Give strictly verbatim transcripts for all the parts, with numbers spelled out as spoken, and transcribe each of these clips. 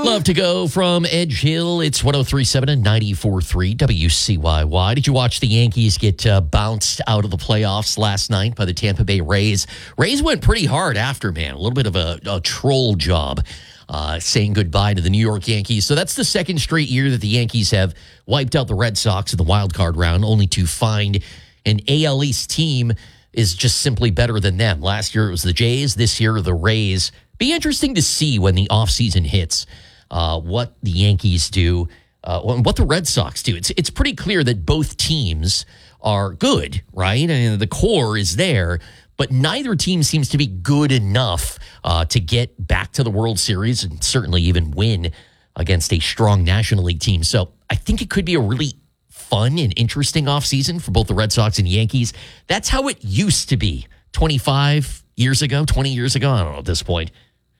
Love to go from Edge Hill. It's one oh three point seven and ninety-four point three W C Y Y. Did you watch the Yankees get uh, bounced out of the playoffs last night by the Tampa Bay Rays? Rays went pretty hard after, man. A little bit of a, a troll job uh, saying goodbye to the New York Yankees. So that's the second straight year that the Yankees have wiped out the Red Sox in the wild card round, only to find an A L East team is just simply better than them. Last year it was the Jays. This year the Rays. Be interesting to see when the offseason hits uh, what the Yankees do, uh, what the Red Sox do. It's it's pretty clear that both teams are good, right? I mean, the core is there, but neither team seems to be good enough uh, to get back to the World Series and certainly even win against a strong National League team. So I think it could be a really fun and interesting offseason for both the Red Sox and Yankees. That's how it used to be twenty-five years ago, twenty years ago. I don't know at this point.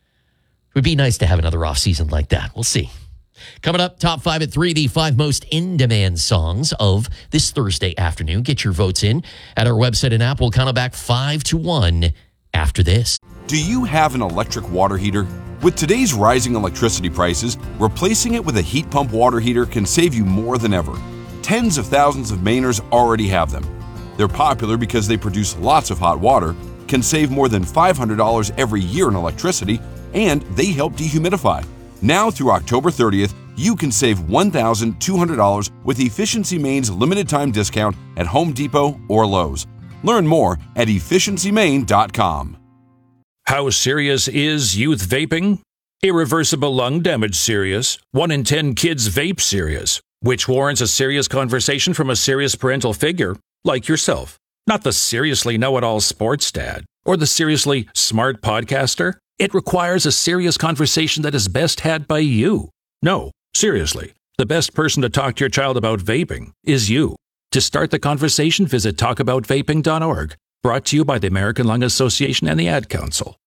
It would be nice to have another offseason like that. We'll see. Coming up, top five at three, the five most in-demand songs of this Thursday afternoon. Get your votes in at our website and app. We'll count it back five to one after this. Do you have an electric water heater? With today's rising electricity prices, replacing it with a heat pump water heater can save you more than ever. Tens of thousands of Mainers already have them. They're popular because they produce lots of hot water, can save more than five hundred dollars every year in electricity, and they help dehumidify. Now through October thirtieth, you can save one thousand two hundred dollars with Efficiency Maine's limited time discount at Home Depot or Lowe's. Learn more at efficiency maine dot com. How serious is youth vaping? Irreversible lung damage serious. One in ten kids vape serious, which warrants a serious conversation from a serious parental figure like yourself. Not the seriously know-it-all sports dad or the seriously smart podcaster. It requires a serious conversation that is best had by you. No, seriously, the best person to talk to your child about vaping is you. To start the conversation, visit talk about vaping dot org. Brought to you by the American Lung Association and the Ad Council.